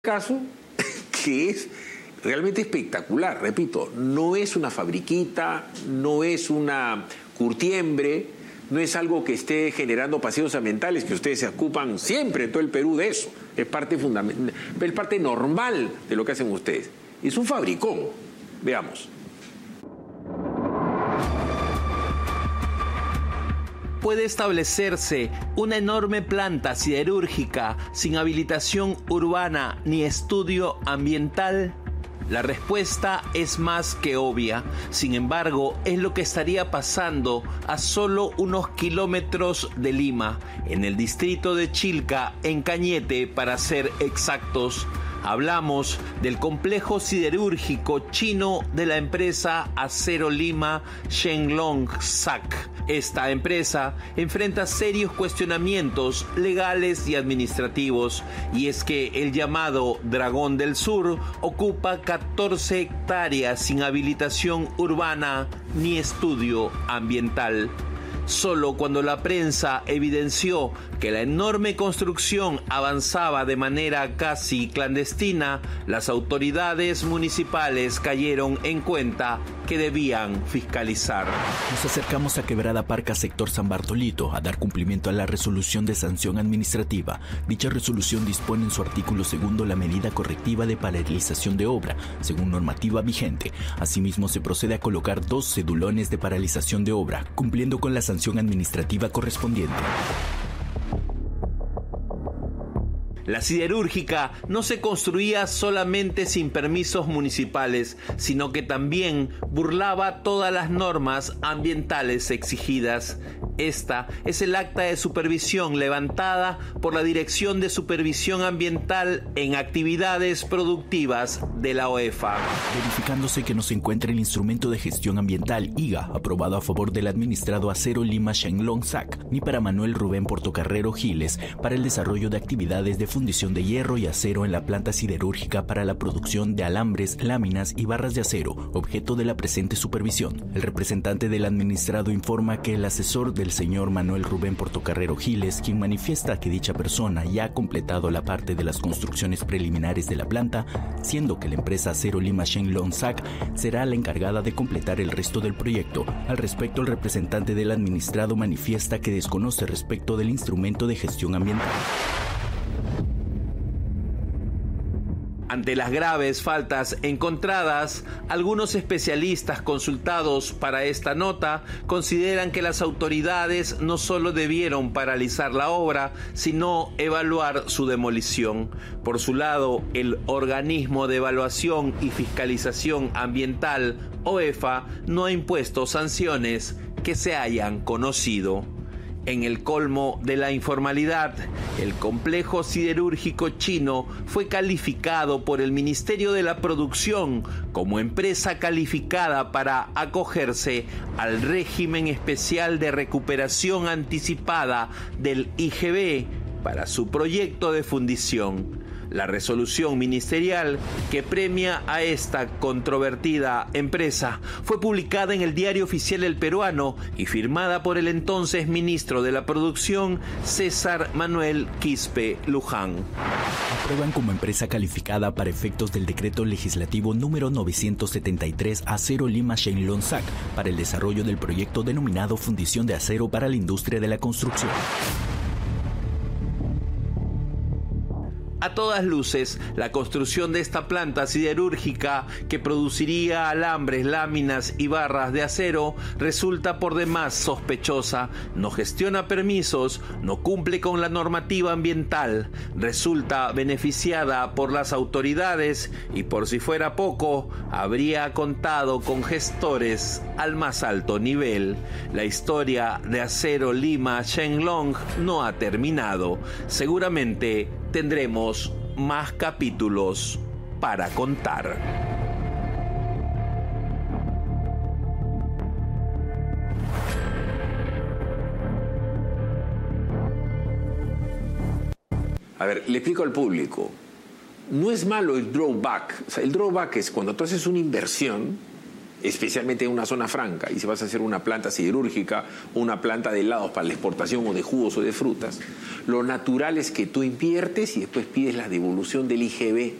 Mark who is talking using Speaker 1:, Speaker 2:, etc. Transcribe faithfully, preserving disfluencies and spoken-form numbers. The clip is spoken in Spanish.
Speaker 1: caso que es realmente espectacular, repito, no es una fabriquita, no es una curtiembre, no es algo que esté generando paseos ambientales, que ustedes se ocupan siempre en todo el Perú de eso, es parte fundamental, es parte normal de lo que hacen ustedes. Es un fabricón, veamos.
Speaker 2: ¿Puede establecerse una enorme planta siderúrgica sin habilitación urbana ni estudio ambiental? La respuesta es más que obvia. Sin embargo, es lo que estaría pasando a solo unos kilómetros de Lima, en el distrito de Chilca, en Cañete, para ser exactos. Hablamos del complejo siderúrgico chino de la empresa Acero Lima Shenglong S A C. Esta empresa enfrenta serios cuestionamientos legales y administrativos, y es que el llamado Dragón del Sur ocupa catorce hectáreas sin habilitación urbana ni estudio ambiental. Solo cuando la prensa evidenció que la enorme construcción avanzaba de manera casi clandestina, las autoridades municipales cayeron en cuenta que debían fiscalizar.
Speaker 3: Nos acercamos a Quebrada Parca, sector San Bartolito, a dar cumplimiento a la resolución de sanción administrativa. Dicha resolución dispone en su artículo segundo la medida correctiva de paralización de obra, según normativa vigente. Asimismo, se procede a colocar dos cedulones de paralización de obra, cumpliendo con la sanción administrativa correspondiente.
Speaker 2: La siderúrgica no se construía solamente sin permisos municipales, sino que también burlaba todas las normas ambientales exigidas. Esta es el acta de supervisión levantada por la Dirección de Supervisión Ambiental en Actividades Productivas de la O E F A.
Speaker 3: Verificándose que no se encuentra el instrumento de gestión ambiental I G A, aprobado a favor del administrado Acero Lima Shenglong S A C, ni para Manuel Rubén Portocarrero Giles, para el desarrollo de actividades de fundición de hierro y acero en la planta siderúrgica para la producción de alambres, láminas y barras de acero, objeto de la presente supervisión. El representante del administrado informa que el asesor del señor Manuel Rubén Portocarrero Giles, quien manifiesta que dicha persona ya ha completado la parte de las construcciones preliminares de la planta, siendo que la empresa Acero Lima Shenglong S A C será la encargada de completar el resto del proyecto. Al respecto, el representante del administrado manifiesta que desconoce respecto del instrumento de gestión ambiental.
Speaker 2: Ante las graves faltas encontradas, algunos especialistas consultados para esta nota consideran que las autoridades no solo debieron paralizar la obra, sino evaluar su demolición. Por su lado, el Organismo de Evaluación y Fiscalización Ambiental, O E F A, no ha impuesto sanciones que se hayan conocido. En el colmo de la informalidad, el complejo siderúrgico chino fue calificado por el Ministerio de la Producción como empresa calificada para acogerse al régimen especial de recuperación anticipada del I G B para su proyecto de fundición. La resolución ministerial que premia a esta controvertida empresa fue publicada en el Diario Oficial El Peruano y firmada por el entonces ministro de la Producción, César Manuel Quispe Luján.
Speaker 3: Aprueban como empresa calificada para efectos del decreto legislativo número novecientos setenta y tres Acero Lima Shenglong S A C para el desarrollo del proyecto denominado Fundición de Acero para la Industria de la Construcción.
Speaker 2: A todas luces, la construcción de esta planta siderúrgica que produciría alambres, láminas y barras de acero resulta por demás sospechosa, no gestiona permisos, no cumple con la normativa ambiental, resulta beneficiada por las autoridades y, por si fuera poco, habría contado con gestores al más alto nivel. La historia de Acero Lima Shenglong no ha terminado. Seguramente tendremos más capítulos para contar.
Speaker 1: A ver, le explico al público. No es malo el drawback. O sea, el drawback es cuando tú haces una inversión especialmente en una zona franca, y si vas a hacer una planta siderúrgica, una planta de helados para la exportación o de jugos o de frutas, lo natural es que tú inviertes y después pides la devolución del I G B.